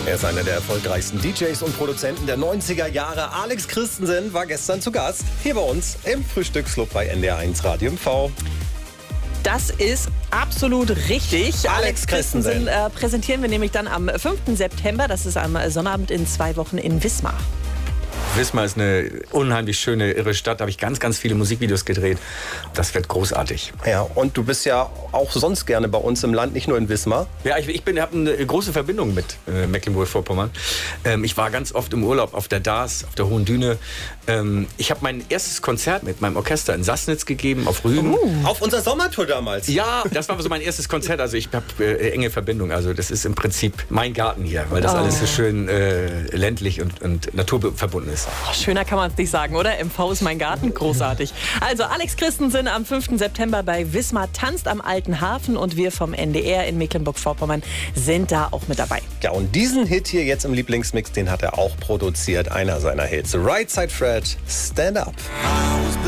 Er ist einer der erfolgreichsten DJs und Produzenten der 90er Jahre. Alex Christensen war gestern zu Gast hier bei uns im Frühstücksclub bei NDR1 Radio MV. Das ist absolut richtig. Alex Christensen präsentieren wir nämlich dann am 5. September. Das ist am Sonnabend in 2 Wochen in Wismar. Wismar ist eine unheimlich schöne, irre Stadt. Da habe ich ganz, ganz viele Musikvideos gedreht. Das wird großartig. Ja, und du bist ja auch sonst gerne bei uns im Land, nicht nur in Wismar. Ja, ich habe eine große Verbindung mit Mecklenburg-Vorpommern. Ich war ganz oft im Urlaub auf der DAS, auf der Hohen Düne. Ich habe mein erstes Konzert mit meinem Orchester in Sassnitz gegeben, auf Rügen. Auf unserer Sommertour damals. Ja, das war so mein erstes Konzert. Also ich habe enge Verbindung. Also das ist im Prinzip mein Garten hier, weil das alles so schön ländlich und naturverbunden ist. Schöner kann man es nicht sagen, oder? MV ist mein Garten, großartig. Also Alex Christensen am 5. September bei Wismar tanzt am Alten Hafen und wir vom NDR in Mecklenburg-Vorpommern sind da auch mit dabei. Ja, und diesen Hit hier jetzt im Lieblingsmix, den hat er auch produziert, einer seiner Hits. Right Side Fred, Stand Up.